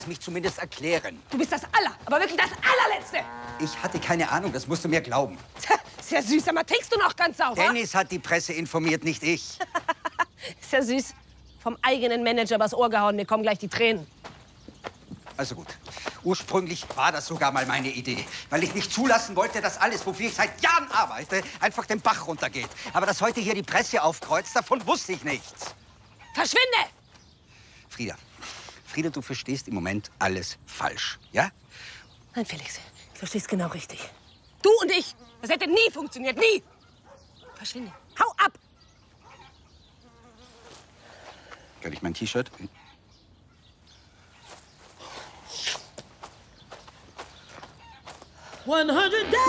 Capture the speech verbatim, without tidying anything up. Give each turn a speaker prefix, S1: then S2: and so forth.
S1: mich zumindest erklären.
S2: Du bist das Aller, aber wirklich das Allerletzte.
S1: Ich hatte keine Ahnung, das musst du mir glauben.
S2: Ist ja süß, aber trinkst du noch ganz sauber?
S1: Dennis hat die Presse informiert, nicht ich.
S2: Ist ja süß. Vom eigenen Manager übers Ohr gehauen, mir kommen gleich die Tränen.
S1: Also gut. Ursprünglich war das sogar mal meine Idee, weil ich nicht zulassen wollte, dass alles, wofür ich seit Jahren arbeite, einfach den Bach runtergeht. Aber dass heute hier die Presse aufkreuzt, davon wusste ich nichts.
S2: Verschwinde!
S1: Frieda, Frieda, du verstehst im Moment alles falsch, ja?
S2: Nein, Felix, du verstehst genau richtig. Du und ich, das hätte nie funktioniert, nie! Verschwinde, hau ab!
S1: Kann ich mein T-Shirt?
S3: one hundred days.